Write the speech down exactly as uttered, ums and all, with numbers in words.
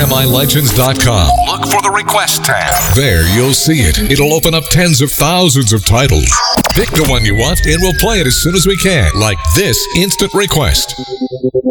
M I Legends dot com. Look for the Request tab. There, you'll see it. It'll open up tens of thousands of titles. Pick the one you want, and we'll play it as soon as we can, like this instant request.